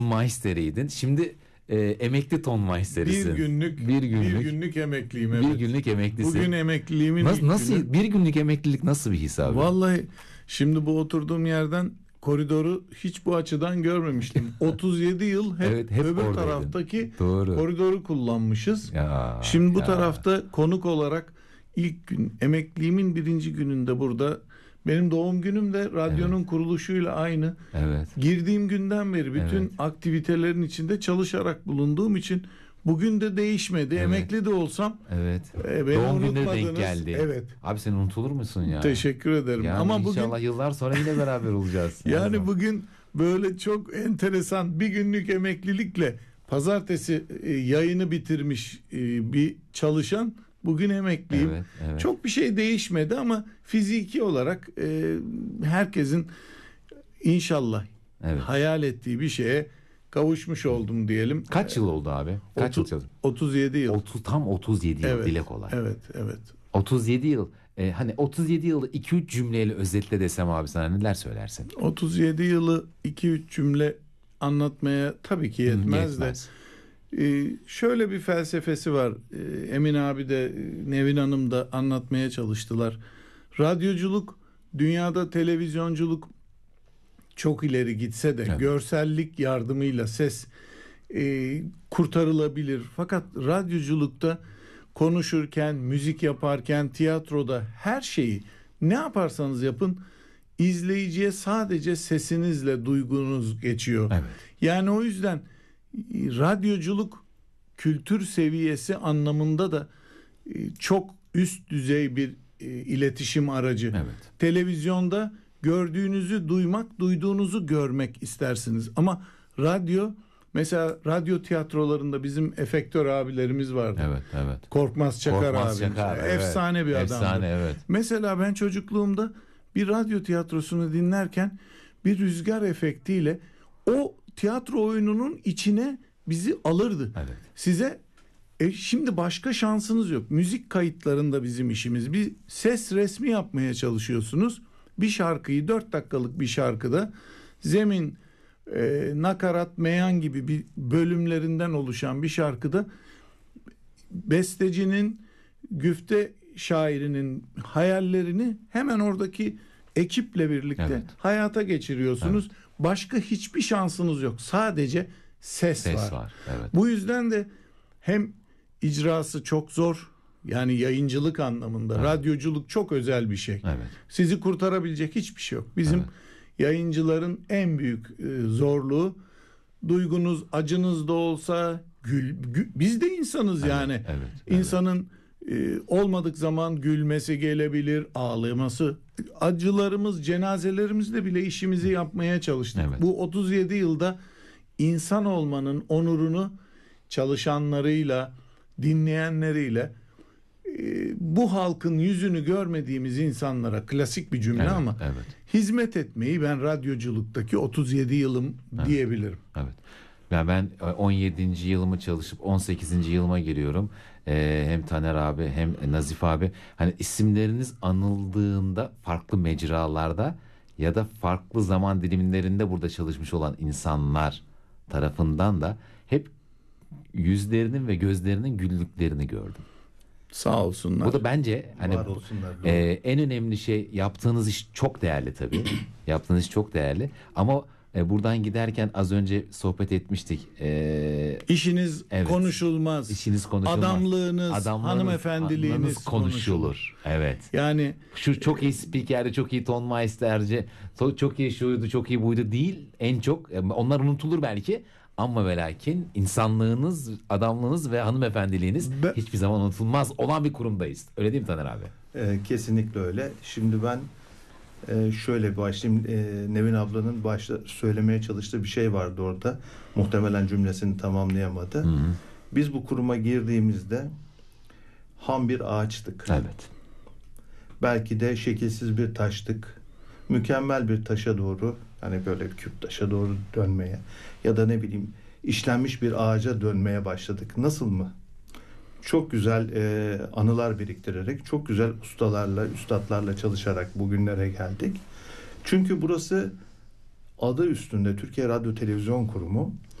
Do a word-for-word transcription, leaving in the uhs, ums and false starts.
Tonmeisteriydin. Şimdi e, emekli Tonmeisterisin. Bir günlük, bir günlük, bir günlük emekliyim. Evet. Bir günlük emeklisin. Bugün emekliliğimin nasıl, ilk nasıl günü. bir günlük emeklilik nasıl bir his abi? Vallahi şimdi bu oturduğum yerden koridoru hiç bu açıdan görmemiştim. otuz yedi yıl hep, evet, hep öbür oradaydın. taraftaki Doğru. koridoru kullanmışız. Ya, Şimdi bu ya. tarafta konuk olarak ilk gün, emekliliğimin birinci gününde burada. Benim doğum günüm de radyonun evet. kuruluşuyla aynı. Evet. Girdiğim günden beri bütün evet. aktivitelerin içinde çalışarak bulunduğum için bugün de değişmedi. Evet. Emekli de olsam evet. e, beni doğum gününe unutmadınız. denk geldi. Evet. Abi sen unutulur musun ya? Teşekkür ederim. Yani ama inşallah bugün yıllar sonra yine beraber olacağız. yani bugün böyle çok enteresan bir günlük emeklilikle pazartesi e, yayını bitirmiş e, bir çalışan bugün emekliyim. Evet, evet. Çok bir şey değişmedi ama fiziki olarak e, herkesin inşallah evet. hayal ettiği bir şeye kavuşmuş oldum diyelim. Kaç yıl oldu abi? Kaç otuz, yıl? otuz yedi yıl. otuz, tam otuz yedi yıl evet, dile kolay. Evet, evet. otuz yedi yıl. E, hani otuz yedi yılı iki üç cümleyle özetle desem abi sana neler söylersin? otuz yedi yılı iki üç cümle anlatmaya tabii ki yetmez, yetmez. de. Ee, şöyle bir felsefesi var. Ee, Emin abi de Nevin Hanım da anlatmaya çalıştılar. Radyoculuk, dünyada televizyonculuk çok ileri gitse de evet. görsellik yardımıyla ses e, kurtarılabilir. Fakat radyoculukta konuşurken, müzik yaparken, tiyatroda her şeyi ne yaparsanız yapın izleyiciye sadece sesinizle duygunuz geçiyor. Evet. Yani o yüzden radyoculuk kültür seviyesi anlamında da çok üst düzey bir iletişim aracı. Evet. Televizyonda gördüğünüzü duymak, duyduğunuzu görmek istersiniz. Ama radyo, mesela radyo tiyatrolarında bizim efektör abilerimiz vardı. Evet, evet. Korkmaz Çakar Korkmaz abimiz. Çakar, evet. Efsane bir adamdı. Efsane, evet. Mesela ben çocukluğumda bir radyo tiyatrosunu dinlerken bir rüzgar efektiyle o tiyatro oyununun içine bizi alırdı. Evet. Size e, şimdi başka şansınız yok. Müzik kayıtlarında bizim işimiz. Bir ses resmi yapmaya çalışıyorsunuz. Bir şarkıyı dört dakikalık bir şarkıda zemin, e, nakarat, meyan gibi bir bölümlerinden oluşan bir şarkıda bestecinin, güfte şairinin hayallerini hemen oradaki ekiple birlikte evet. hayata geçiriyorsunuz. Evet. Başka hiçbir şansınız yok. Sadece ses, ses var. var. Evet. Bu yüzden de hem icrası çok zor, yani yayıncılık anlamında evet. radyoculuk çok özel bir şey. Evet. Sizi kurtarabilecek hiçbir şey yok. Bizim evet. yayıncıların en büyük e, zorluğu, duygunuz acınız da olsa gül, gül biz de insanız evet. yani. Evet. Evet. İnsanın e, olmadık zaman gülmesi gelebilir, ağlaması. Acılarımız, cenazelerimizle bile işimizi yapmaya çalıştık. Evet. Bu otuz yedi yılda insan olmanın onurunu çalışanlarıyla, dinleyenleriyle, e, bu halkın yüzünü görmediğimiz insanlara, klasik bir cümle evet, ama evet. hizmet etmeyi ben radyoculuktaki otuz yedi yılım evet. diyebilirim. Evet. Yani ben on yedinci yılımı çalışıp on sekizinci yılıma giriyorum. Ee, hem Taner abi hem Nazif abi. Hani isimleriniz anıldığında farklı mecralarda ya da farklı zaman dilimlerinde burada çalışmış olan insanlar tarafından da hep yüzlerinin ve gözlerinin güldüklerini gördüm. Sağ olsunlar. Bu da bence hani e, en önemli şey, yaptığınız iş çok değerli tabii. Yaptığınız iş çok değerli ama e, buradan giderken az önce sohbet etmiştik. E, İşiniz evet, konuşulmaz. İşiniz konuşulmaz. Adamlığınız, Adamlığınız hanımefendiliğiniz konuşulur. konuşulur. Evet. Yani şu çok iyi spikerdi, çok iyi tonmeisterci, çok iyi şuydu, çok iyi buydu değil. En çok onlar unutulur belki. Ama ve lakin insanlığınız, adamlığınız ve hanımefendiliğiniz Be- hiçbir zaman unutulmaz olan bir kurumdayız. Öyle değil mi Taner abi? Ee, kesinlikle öyle. Şimdi ben e, şöyle başlayayım. E, Nevin ablanın başta söylemeye çalıştığı bir şey vardı orada. Muhtemelen cümlesini tamamlayamadı. Hı-hı. Biz bu kuruma girdiğimizde ham bir ağaçtık. Evet. Belki de şekilsiz bir taştık. Mükemmel bir taşa doğru, hani böyle bir küp taşa doğru dönmeye ya da ne bileyim işlenmiş bir ağaca dönmeye başladık. Nasıl mı? Çok güzel e, anılar biriktirerek, çok güzel ustalarla, üstadlarla çalışarak bugünlere geldik. Çünkü burası adı üstünde Türkiye Radyo Televizyon Kurumu